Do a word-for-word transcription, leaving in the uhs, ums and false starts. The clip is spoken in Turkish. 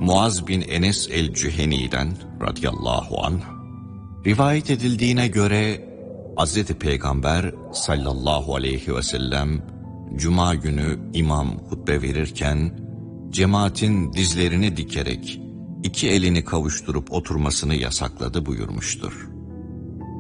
Muaz bin Enes el-Cüheni'den radıyallahu anh, rivayet edildiğine göre Hazreti Peygamber sallallahu aleyhi ve sellem Cuma günü imam hutbe verirken cemaatin dizlerini dikerek iki elini kavuşturup oturmasını yasakladı buyurmuştur.